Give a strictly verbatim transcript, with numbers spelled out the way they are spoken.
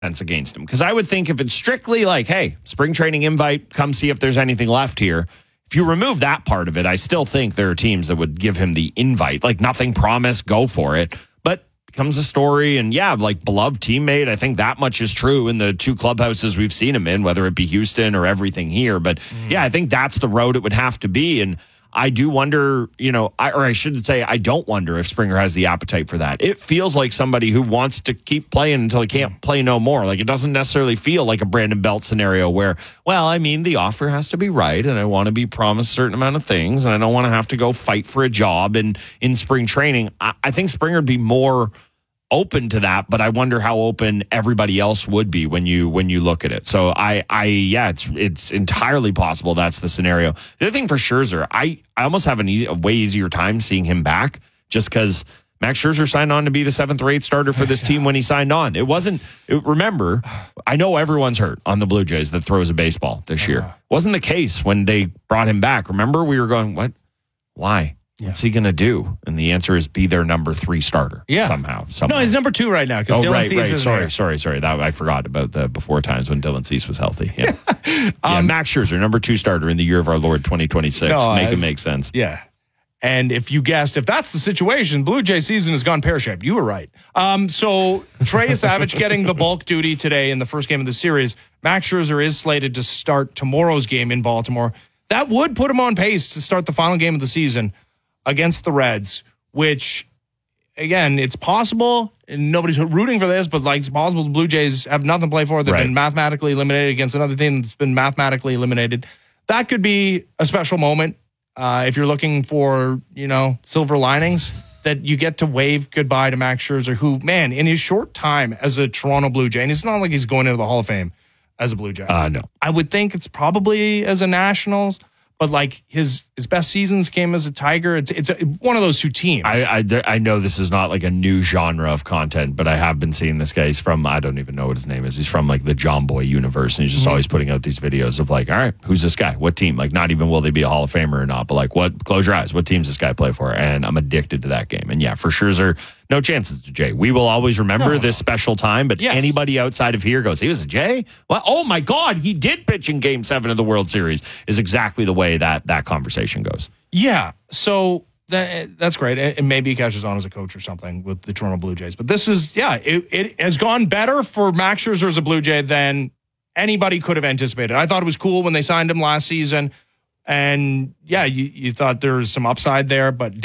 against him. Because I would think if it's strictly like, hey, spring training invite, come see if there's anything left here. If you remove that part of it, I still think there are teams that would give him the invite. Like nothing promised, go for it. But becomes a story, and yeah, like beloved teammate. I think that much is true in the two clubhouses we've seen him in, whether it be Houston or everything here. But mm. yeah, I think that's the road it would have to be. And I do wonder, you know, I, or I should say, I don't wonder if Springer has the appetite for that. It feels like somebody who wants to keep playing until he can't play no more. Like it doesn't necessarily feel like a Brandon Belt scenario where, well, I mean, the offer has to be right, and I want to be promised a certain amount of things, and I don't want to have to go fight for a job in, in spring training. I, I think Springer would be more open to that, but I wonder how open everybody else would be when you when you look at it. So I I yeah, it's it's entirely possible that's the scenario. The other thing for Scherzer, I I almost have an easy, a way easier time seeing him back just because Max Scherzer signed on to be the seventh or eighth starter for this team when he signed on. It wasn't. It, remember, I know everyone's hurt on the Blue Jays that throws a baseball this year. Uh-huh. Wasn't the case when they brought him back. Remember, we were going, what? Why? Yeah. What's he going to do? And the answer is be their number three starter yeah. somehow. Somewhere. No, he's number two right now because oh, Dylan right, Cease right. is Sorry, there. sorry, sorry. That I forgot about the before times when Dylan Cease was healthy. Yeah, um, yeah Max Scherzer, number two starter in the year of our Lord twenty twenty-six. No, make as, it make sense. Yeah. And if you guessed, if that's the situation, Blue Jay season has gone pear-shaped. You were right. Um, so Trey Savage getting the bulk duty today in the first game of the series. Max Scherzer is slated to start tomorrow's game in Baltimore. That would put him on pace to start the final game of the season against the Reds, which, again, it's possible, and nobody's rooting for this, but like it's possible the Blue Jays have nothing to play for. They've right. been mathematically eliminated against another team that's been mathematically eliminated. That could be a special moment uh, if you're looking for, you know, silver linings, that you get to wave goodbye to Max Scherzer, who, man, in his short time as a Toronto Blue Jay, and it's not like he's going into the Hall of Fame as a Blue Jay. Uh, no. I would think it's probably as a Nationals. But like his his best seasons came as a Tiger. It's it's a, one of those two teams. I, I I know this is not like a new genre of content, but I have been seeing this guy. He's from, I don't even know what his name is. He's from like the John Boy universe, and he's just mm-hmm. always putting out these videos of like, all right, who's this guy? What team? Like, not even will they be a Hall of Famer or not, but like, what? Close your eyes. What teams does this guy play for? And I'm addicted to that game. And yeah, for Scherzer, no chances to Jay. We will always remember no. this special time, but yes. anybody outside of here goes, he was a Jay? Well, oh my God, he did pitch in Game Seven of the World Series. Is exactly the way that that conversation goes. Yeah, so that, that's great. And maybe he catches on as a coach or something with the Toronto Blue Jays. But this is, yeah, it, it has gone better for Max Scherzer as a Blue Jay than anybody could have anticipated. I thought it was cool when they signed him last season. And yeah, you, you thought there was some upside there, but